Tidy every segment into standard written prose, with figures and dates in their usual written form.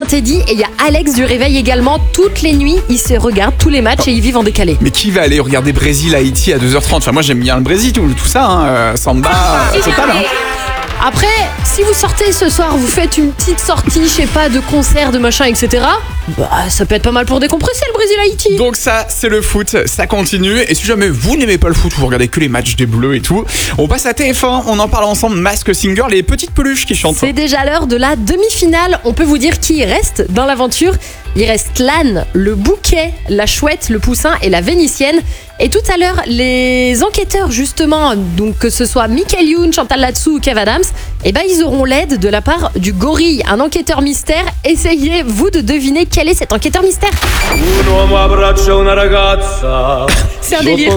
Teddy et il y a Alex du Réveil également. Toutes les nuits, ils se regardent tous les matchs et ils vivent en décalé. Mais qui va aller regarder Brésil-Haïti à 2h30 ? Enfin, moi j'aime bien le Brésil, tout ça, hein, samba, total. Hein. Après, si vous sortez ce soir, vous faites une petite sortie, je sais pas, de concert, de machin, etc. Bah, ça peut être pas mal pour décompresser le Brésil-Haïti. Donc ça, c'est le foot, ça continue. Et si jamais vous n'aimez pas le foot, vous regardez que les matchs des Bleus et tout, on passe à TF1, on en parle ensemble. Mask Singer, les petites peluches qui chantent. C'est déjà l'heure de la demi-finale. On peut vous dire qui reste dans l'aventure. Il reste l'âne, le bouquet, la chouette, le poussin et la vénitienne. Et tout à l'heure, les enquêteurs justement, donc que ce soit Michael Youn, Chantal Latsou ou Kev Adams, eh ben ils auront l'aide de la part du gorille, un enquêteur mystère. Essayez vous de deviner quel est cet enquêteur mystère. C'est un délire.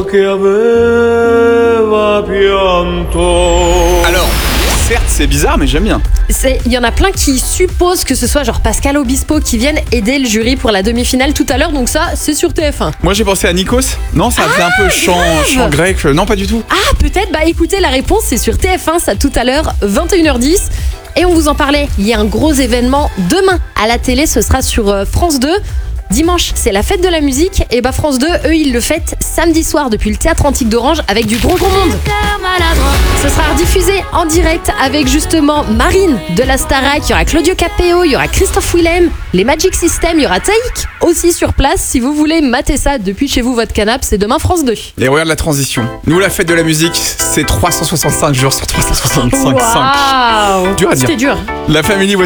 Alors, certes c'est bizarre mais j'aime bien. Il y en a plein qui supposent que ce soit genre Pascal Obispo qui vienne aider le jury pour la demi-finale tout à l'heure, donc ça c'est sur TF1. Moi j'ai pensé à Nikos. Non, ça fait un peu chant grec. Non, pas du tout. Ah peut-être, bah écoutez, la réponse c'est sur TF1, ça tout à l'heure, 21h10. Et on vous en parlait, il y a un gros événement demain à la télé, ce sera sur France 2. Dimanche, c'est la fête de la musique. Et bah France 2, eux, ils le fêtent samedi soir depuis le Théâtre Antique d'Orange avec du gros monde. Ce sera rediffusé en direct avec justement Marine de la Starac, il y aura Claudio Capéo, il y aura Christophe Willem, les Magic System, il y aura Taïk aussi sur place. Si vous voulez mater ça depuis chez vous, votre canapé, c'est demain France 2. Et regarde la transition. Nous, la fête de la musique, c'est 365 jours sur 365. Waouh, Dur à dire. c'était dur. La famille